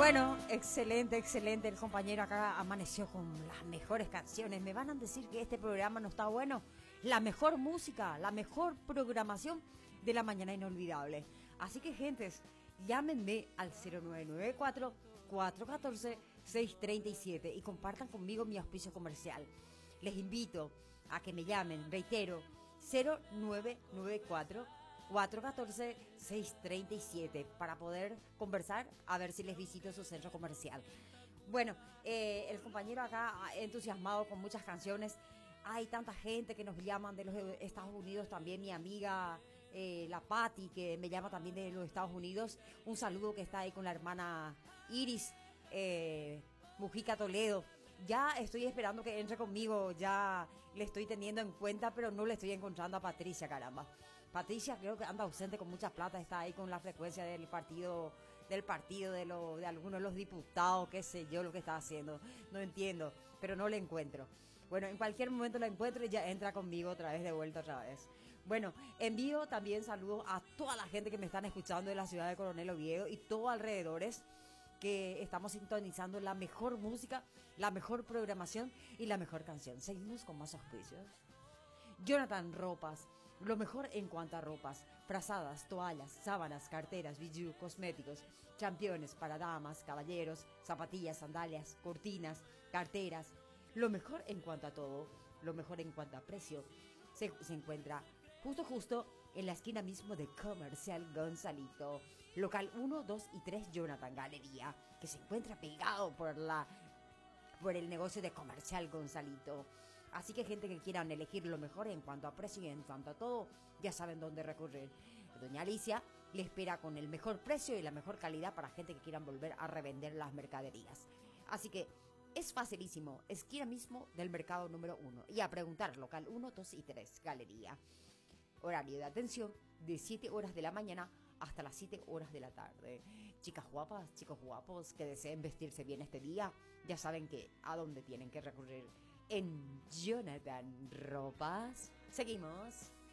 Bueno, excelente, excelente. El compañero acá amaneció con las mejores canciones. ¿Me van a decir que este programa no está bueno? La mejor música, la mejor programación de la mañana inolvidable. Así que, gentes, llámenme al 0994-414-637 y compartan conmigo mi auspicio comercial. Les invito a que me llamen, reitero, 0994-414-637 para poder conversar, a ver si les visito su centro comercial. Bueno, el compañero acá entusiasmado con muchas canciones. Hay tanta gente que nos llaman de los Estados Unidos, también mi amiga la Patti, que me llama también de los Estados Unidos. Un saludo que está ahí con la hermana Iris Mujica Toledo. Ya estoy esperando que entre conmigo, ya le estoy teniendo en cuenta, pero no le estoy encontrando a Patricia, caramba. Patricia creo que anda ausente con mucha plata, está ahí con la frecuencia del partido de algunos de los diputados, qué sé yo lo que está haciendo, no entiendo, pero no le encuentro. Bueno, en cualquier momento la encuentro y ya entra conmigo otra vez, de vuelta otra vez. Bueno, envío también saludos a toda la gente que me están escuchando de la ciudad de Coronel Oviedo y todo alrededores, que estamos sintonizando la mejor música, la mejor programación y la mejor canción. Seguimos con más auspicios. Jonathan Ropas, lo mejor en cuanto a ropas, frazadas, toallas, sábanas, carteras, bijoux, cosméticos, championes para damas, caballeros, zapatillas, sandalias, cortinas, carteras. Lo mejor en cuanto a todo, lo mejor en cuanto a precio, se encuentra justo en la esquina mismo de Comercial Gonzalito, local 1, 2 y 3 Jonathan Galería, que se encuentra pegado por el negocio de Comercial Gonzalito. Así que gente que quieran elegir lo mejor en cuanto a precio y en cuanto a todo, ya saben dónde recurrir. Doña Alicia le espera con el mejor precio y la mejor calidad para gente que quieran volver a revender las mercaderías. Así que es facilísimo, esquina mismo del mercado número 1 y a preguntar, local 1, 2 y 3, Galería. Horario de atención de 7 horas de la mañana hasta las 7 horas de la tarde. Chicas guapas, chicos guapos que deseen vestirse bien este día, ya saben que a dónde tienen que recurrir. En Jonathan Ropas. Seguimos.